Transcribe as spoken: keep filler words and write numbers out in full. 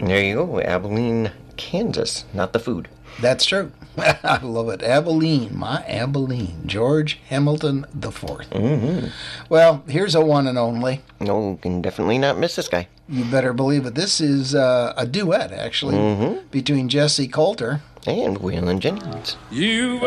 There you go, Abilene, Kansas, not the food. That's true. I love it. Abilene, my Abilene. George Hamilton the Fourth. Mm-hmm. Well, here's a one and only. No, you can definitely not miss this guy. You better believe it. This is uh, a duet, actually, mm-hmm. between Jesse Coulter and Waylon Jennings. You